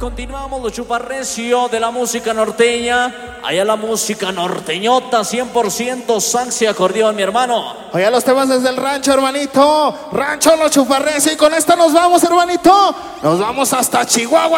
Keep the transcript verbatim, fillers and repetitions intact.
continuamos los chuparrecio de la música norteña. Allá la música norteñota, cien por ciento sax y acordeón, mi hermano. Oye, los temas desde el rancho, hermanito. Rancho Los Chuparrecio. Y con esta nos vamos, hermanito. Nos vamos hasta Chihuahua.